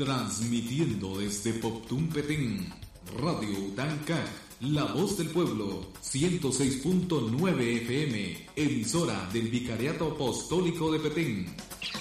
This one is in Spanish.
Transmitiendo desde Poptún Petén, Radio Utanca, La Voz del Pueblo, 106.9 FM, emisora del Vicariato Apostólico de Petén.